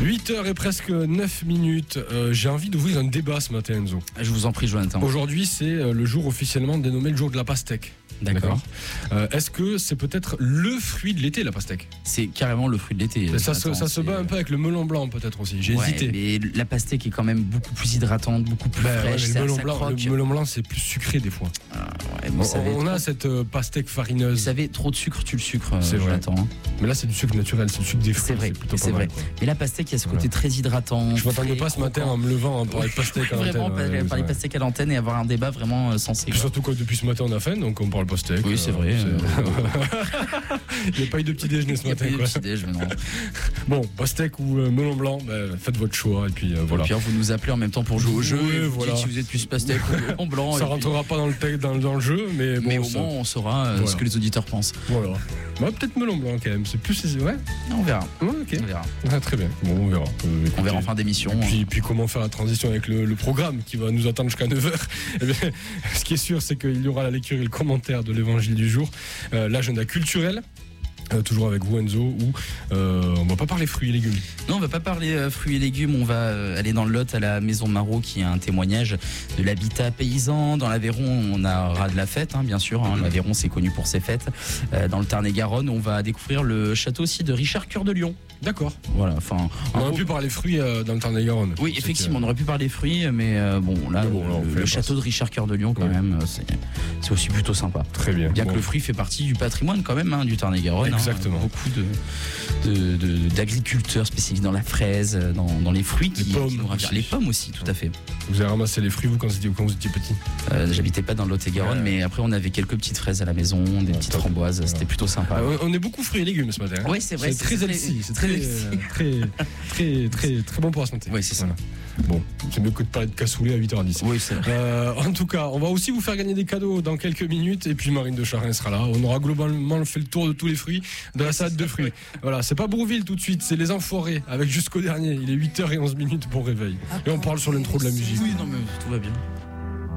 8h et presque 9 minutes. J'ai envie d'ouvrir un débat ce matin, Enzo. Je vous en prie, Jonathan. Aujourd'hui, c'est le jour officiellement dénommé le jour de la pastèque. D'accord. Est-ce que c'est peut-être le fruit de l'été, la pastèque? C'est carrément le fruit de l'été. Ça se bat un peu avec le melon blanc, peut-être aussi. J'ai hésité. Mais la pastèque est quand même beaucoup plus hydratante, beaucoup plus fraîche. Le melon blanc, c'est plus sucré des fois. On a cette pastèque farineuse. Vous savez, trop de sucre, tu le sucres. C'est vrai. Jonathan. Mais là, c'est du sucre naturel, c'est du sucre des fruits. C'est vrai. Mais la pastèque, il y a ce côté très hydratant. Je m'attendais pas ce matin en me levant en parler de pastèque à l'antenne. Vraiment, parler de pastèque à l'antenne et avoir un débat vraiment sensé. Surtout que depuis ce matin, on a faim, donc on parle pastèque. Oui, c'est vrai. Il n'y a pas eu de petit déjeuner ce matin. Bon, pastèque ou melon blanc, faites votre choix. Et puis voilà. Et puis vous nous appelez en même temps pour jouer au jeu. Oui, et vous voilà. dites si vous êtes plus pastèque ou melon blanc. Ça rentrera pas dans le jeu, mais bon. Mais au moins, on saura ce que les auditeurs pensent. Voilà. Peut-être melon blanc quand même. C'est plus. Ouais. On verra. Ouais, ok. On verra. Ah, très bien. Bon, on verra. On verra en fin d'émission. Et puis comment faire la transition avec le programme qui va nous attendre jusqu'à 9h. Eh bien, ce qui est sûr, c'est qu'il y aura la lecture et le commentaire de l'évangile du jour. L'agenda culturel. Toujours avec vous, Enzo, où on va pas parler fruits et légumes. Non, on va pas parler fruits et légumes. On va aller dans le Lot à la Maison Marot, qui est un témoignage de l'habitat paysan. Dans l'Aveyron, on aura de la fête, bien sûr. L'Aveyron, c'est connu pour ses fêtes. Dans le Tarn-et-Garonne, on va découvrir le château aussi de Richard Cœur de Lion. D'accord. Voilà. On aurait pu parler fruits dans le Tarn-et-Garonne. Oui, effectivement, on aurait pu parler fruits, mais le château de Richard Cœur de Lion, quand même, c'est aussi plutôt sympa. Très bien. Bien que le fruit fait partie du patrimoine, quand même, du Tarn-et-Garonne. Exactement. Beaucoup d'agriculteurs spécialisés dans la fraise, dans les fruits qui nous ravissent. Les pommes aussi, tout à fait. Vous avez ramassé les fruits, vous, quand vous étiez petit? J'habitais pas dans le Lot-et-Garonne, mais après, on avait quelques petites fraises à la maison, des petites framboises. C'était plutôt sympa. On est beaucoup fruits et légumes ce matin. Oui, c'est vrai. C'est très healthy. C'est très bon pour la santé. Oui, c'est ça. Bon, c'est mieux que de parler de cassoulet à 8h10. Oui, c'est vrai. En tout cas, on va aussi vous faire gagner des cadeaux dans quelques minutes. Et puis Marine de Charin sera là. On aura globalement fait le tour de tous les fruits, de la salade de fruits. Voilà, c'est pas Bourville tout de suite, c'est les Enfoirés avec jusqu'au dernier. Il est 8h11 pour réveil. Et on parle sur l'intro de la musique. Oui, non, mais tout va bien.